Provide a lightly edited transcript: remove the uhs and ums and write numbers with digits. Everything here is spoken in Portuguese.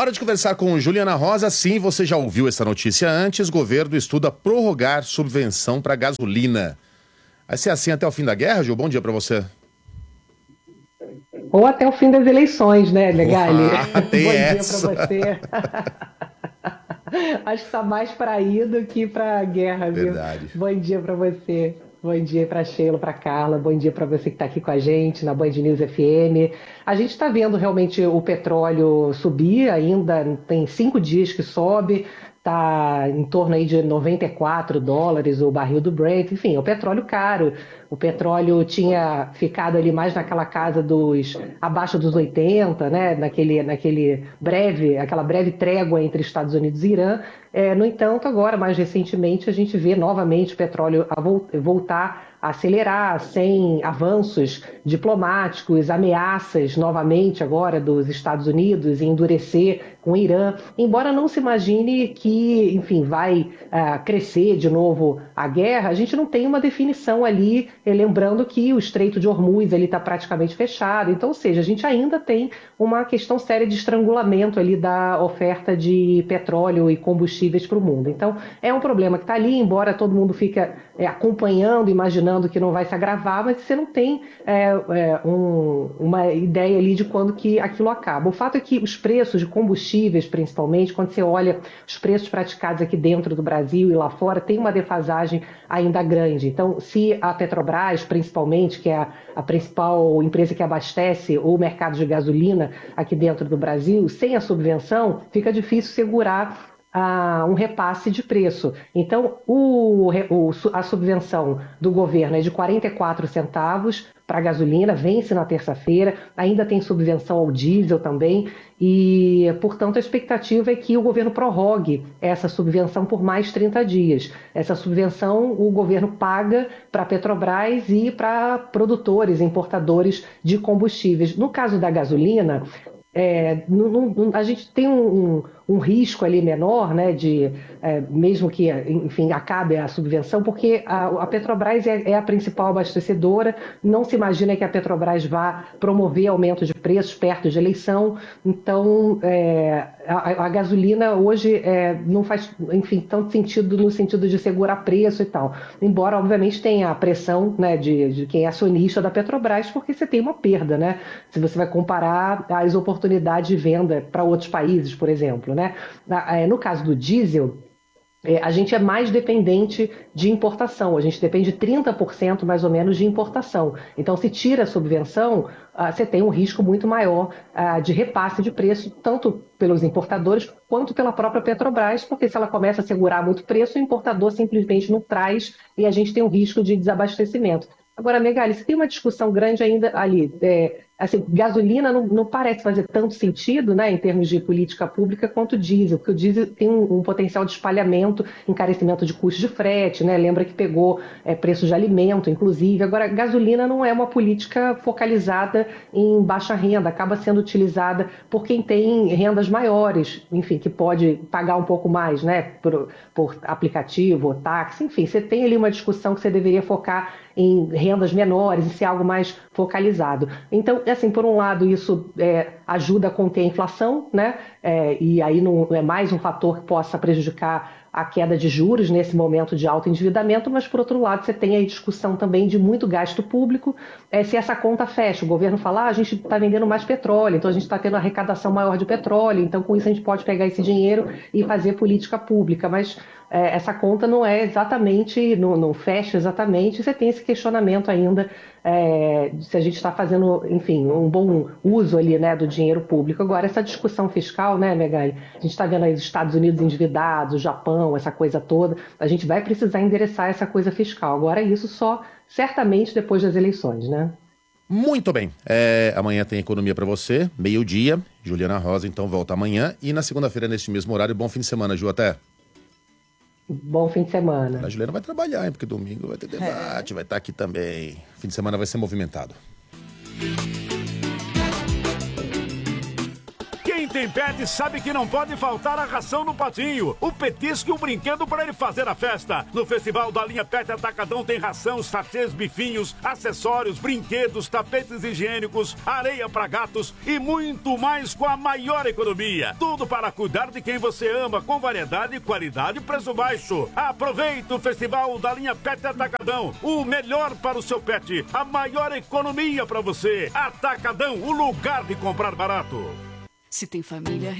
Hora de conversar com Juliana Rosa. Sim, você já ouviu essa notícia antes. Governo estuda prorrogar subvenção para gasolina. Vai ser assim até o fim da guerra, Ju? Bom dia para você. Ou até o fim das eleições, né, Megali? Tem Bom dia para essa. você. Acho que está mais para ir do que para a guerra, viu? Verdade. Bom dia para você. Bom dia para Sheila, para Carla. Bom dia para você que está aqui com a gente na Band News FM. A gente está vendo realmente o petróleo subir ainda, tem 5 dias que sobe, está em torno aí de US$ 94 o barril do Brent. Enfim, é o petróleo caro. O petróleo tinha ficado ali mais naquela casa abaixo dos 80, né? Aquela breve trégua entre Estados Unidos e Irã. No entanto, agora, mais recentemente, a gente vê novamente o petróleo voltar a acelerar, sem avanços diplomáticos, ameaças novamente agora dos Estados Unidos em endurecer com o Irã, embora não se imagine que, enfim, vai crescer de novo a guerra. A gente não tem uma definição ali, lembrando que o Estreito de Hormuz está praticamente fechado, então, ou seja, a gente ainda tem uma questão séria de estrangulamento ali da oferta de petróleo e combustíveis para o mundo. Então, é um problema que está ali, embora todo mundo fica acompanhando, imaginando que não vai se agravar, mas você não tem uma ideia ali de quando que aquilo acaba. O fato é que os preços de combustíveis, principalmente, quando você olha os preços praticados aqui dentro do Brasil e lá fora, tem uma defasagem ainda grande. Então, se a Petrobras, principalmente, que é a principal empresa que abastece o mercado de gasolina aqui dentro do Brasil, sem a subvenção, fica difícil segurar um repasse de preço. Então, a subvenção do governo é de 44 centavos para a gasolina, vence na terça-feira, ainda tem subvenção ao diesel também, e, portanto, a expectativa é que o governo prorrogue essa subvenção por mais 30 dias. Essa subvenção o governo paga para a Petrobras e para produtores, importadores de combustíveis. No caso da gasolina, a gente tem um risco ali menor, né, mesmo que, enfim, acabe a subvenção, porque a Petrobras é a principal abastecedora, não se imagina que a Petrobras vá promover aumento de preços perto de eleição, então a gasolina hoje não faz, enfim, tanto sentido no sentido de segurar preço e tal, embora, obviamente, tenha a pressão, né, de quem é acionista da Petrobras, porque você tem uma perda, né, se você vai comparar as oportunidades de venda para outros países, por exemplo, né? No caso do diesel, a gente é mais dependente de importação, a gente depende de 30% mais ou menos de importação. Então, se tira a subvenção, você tem um risco muito maior de repasse de preço, tanto pelos importadores quanto pela própria Petrobras, porque se ela começa a segurar muito preço, o importador simplesmente não traz e a gente tem um risco de desabastecimento. Agora, Megali, você tem uma discussão grande ainda ali. Assim, gasolina não parece fazer tanto sentido, né, em termos de política pública quanto o diesel, porque o diesel tem um potencial de espalhamento, encarecimento de custos de frete, né, lembra que pegou preço de alimento, inclusive. Agora, gasolina não é uma política focalizada em baixa renda, acaba sendo utilizada por quem tem rendas maiores, enfim, que pode pagar um pouco mais, né, por aplicativo ou táxi, enfim, você tem ali uma discussão que você deveria focar em rendas menores e ser algo mais focalizado. Então, assim, por um lado, isso ajuda a conter a inflação, né? E aí não é mais um fator que possa prejudicar a queda de juros nesse momento de alto endividamento, mas, por outro lado, você tem aí discussão também de muito gasto público, se essa conta fecha. O governo fala, a gente está vendendo mais petróleo, então a gente está tendo arrecadação maior de petróleo, então com isso a gente pode pegar esse dinheiro e fazer política pública, mas essa conta não é exatamente, não fecha exatamente, você tem esse questionamento ainda se a gente está fazendo, enfim, um bom uso ali, né, do dinheiro público. Agora, essa discussão fiscal, né, Megali, a gente está vendo aí os Estados Unidos endividados, o Japão, essa coisa toda, a gente vai precisar endereçar essa coisa fiscal. Agora, isso só certamente depois das eleições, né? Muito bem. Amanhã tem economia para você, meio-dia. Juliana Rosa, então, volta amanhã. E na segunda-feira, neste mesmo horário, bom fim de semana, Ju, até. Bom fim de semana. A Juliana vai trabalhar, hein? Porque domingo vai ter debate, vai estar aqui também. Fim de semana vai ser movimentado. Quem tem pet sabe que não pode faltar a ração no patinho, o petisco e o brinquedo para ele fazer a festa. No Festival da Linha Pet Atacadão tem ração, sachês, bifinhos, acessórios, brinquedos, tapetes higiênicos, areia para gatos e muito mais com a maior economia. Tudo para cuidar de quem você ama, com variedade, qualidade e preço baixo. Aproveite o Festival da Linha Pet Atacadão, o melhor para o seu pet, a maior economia para você. Atacadão, o lugar de comprar barato. Se tem família